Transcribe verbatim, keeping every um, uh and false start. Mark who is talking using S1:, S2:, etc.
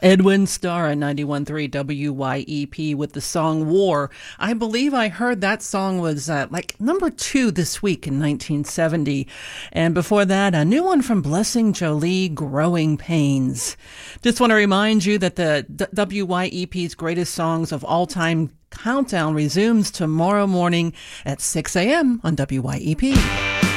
S1: Edwin Starr at ninety-one point three W Y E P with the song War. I believe I heard that song was uh, like number two this week in nineteen seventy. And before that, a new one from Blessing Jolie, Growing Pains. Just want to remind you that the D- W Y E P's greatest songs of all time countdown resumes tomorrow morning at six a.m. on W Y E P.